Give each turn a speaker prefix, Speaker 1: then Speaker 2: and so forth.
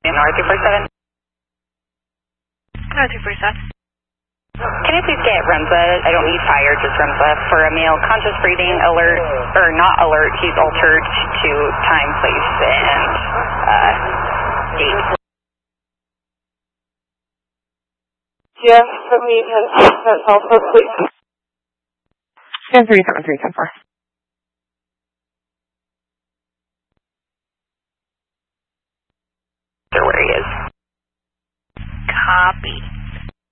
Speaker 1: R247.
Speaker 2: R247.
Speaker 1: Can I please get Remza? I don't need fire, just Remza, for a male conscious breathing alert, or not alert, he's altered to time, place, and date.
Speaker 3: Yes, for me, that's also please.
Speaker 4: 10-3-7-3-10-4.
Speaker 1: Where he is.